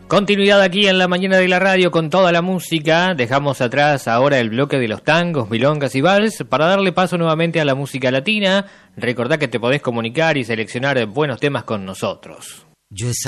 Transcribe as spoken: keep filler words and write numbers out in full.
Continuidad aquí en la mañana de la radio con toda la música. Dejamos atrás ahora el bloque de los tangos, milongas y vals para darle paso nuevamente a la música latina. Recordá que te podés comunicar y seleccionar buenos temas con nosotros. Yo